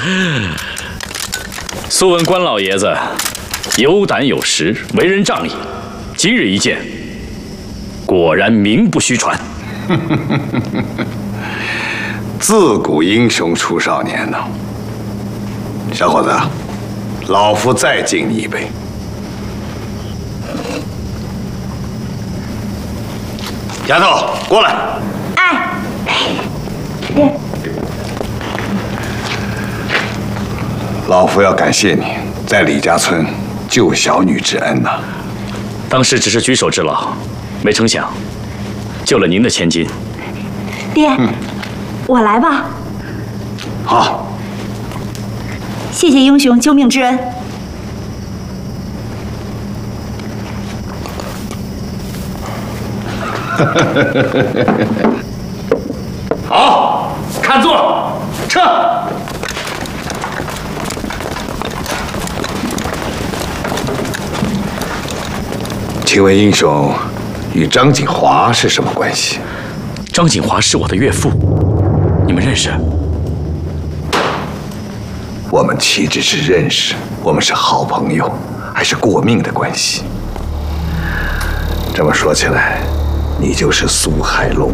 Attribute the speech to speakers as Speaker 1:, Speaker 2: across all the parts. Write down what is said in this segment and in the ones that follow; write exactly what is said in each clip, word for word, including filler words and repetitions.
Speaker 1: 素闻关老爷子有胆有识，为人仗义，今日一见，果然名不虚传。
Speaker 2: 自古英雄出少年呐，小伙子，老夫再敬你一杯。丫头，过来。
Speaker 3: 哎，爹。
Speaker 2: 老夫要感谢你在李家村救小女之恩呐。
Speaker 1: 当时只是举手之劳，没成想救了您的千金。
Speaker 3: 爹，嗯、我来吧。
Speaker 2: 好。
Speaker 3: 谢谢英雄救命之恩。
Speaker 1: 好，看座，撤。
Speaker 2: 请问英雄与张锦华是什么关系？
Speaker 1: 张锦华是我的岳父，你们认识？
Speaker 2: 我们岂止是认识，我们是好朋友，还是过命的关系。这么说起来，你就是苏海龙。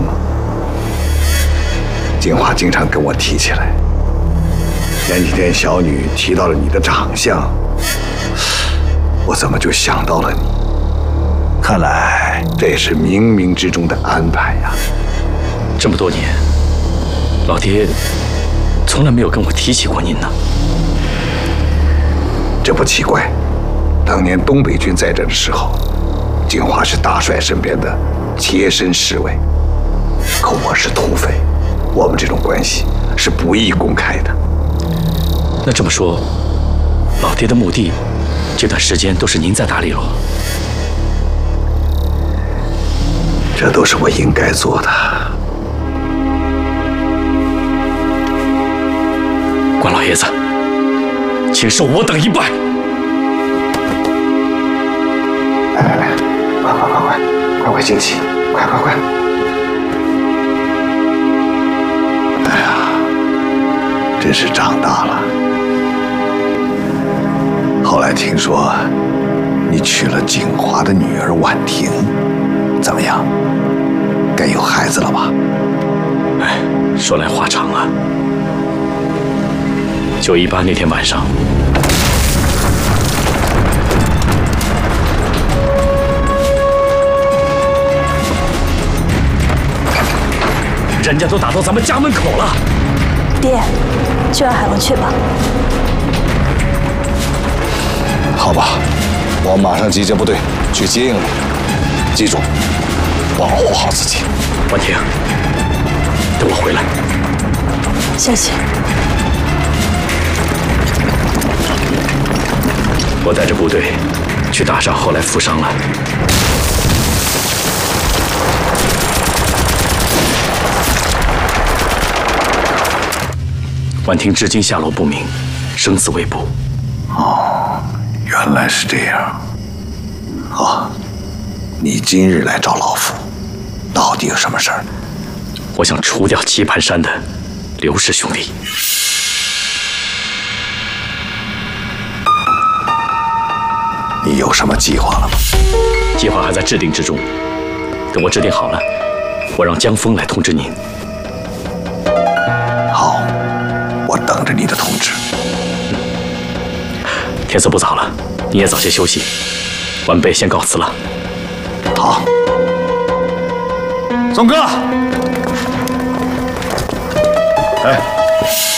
Speaker 2: 锦华经常跟我提起来，前几天小女提到了你的长相，我怎么就想到了你？看来这也是冥冥之中的安排呀。
Speaker 1: 这么多年，老爹从来没有跟我提起过您呢。
Speaker 2: 这不奇怪，当年东北军在这的时候，锦华是大帅身边的贴身侍卫，可我是土匪，我们这种关系是不易公开的。
Speaker 1: 那这么说，老爹的墓地这段时间都是您在打理喽？
Speaker 2: 这都是我应该做的。
Speaker 1: 关老爷子，请受我等一拜。
Speaker 2: 来来来，快快快快，快快进去，快快快！哎呀，真是长大了。后来听说你娶了景华的女儿婉婷，怎么样？该有孩子了吧？
Speaker 1: 哎，说来话长啊。九一八那天晚上，人家都打到咱们家门口了。
Speaker 3: 爹，就让海龙去吧。
Speaker 2: 好吧，我马上集结部队去接应你。记住，保护好自己。
Speaker 1: 婉婷，等我回来。
Speaker 3: 谢谢。
Speaker 1: 我带着部队去打上后来负伤了。婉婷至今下落不明，生死未卜。
Speaker 2: 哦，原来是这样。好，你今日来找老夫，到底有什么事儿？
Speaker 1: 我想除掉棋盘山的刘氏兄弟。
Speaker 2: 你有什么计划了吗？
Speaker 1: 计划还在制定之中，等我制定好了，我让江峰来通知您。
Speaker 2: 好，我等着你的通知。
Speaker 1: 天色不早了，你也早些休息。晚辈先告辞了。
Speaker 2: 好，
Speaker 1: 宋哥，
Speaker 2: 哎。